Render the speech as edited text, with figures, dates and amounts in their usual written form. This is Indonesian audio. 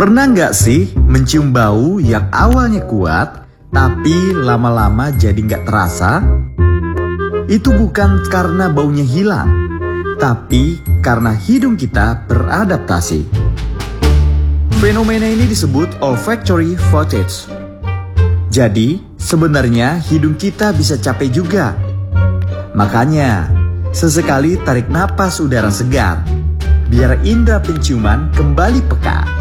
Pernah nggak sih mencium bau yang awalnya kuat, tapi lama-lama jadi nggak terasa? Itu bukan karena baunya hilang, tapi karena hidung kita beradaptasi. Fenomena ini disebut olfactory fatigue. Jadi, sebenarnya hidung kita bisa capek juga. Makanya, sesekali tarik napas udara segar, biar indera penciuman kembali peka.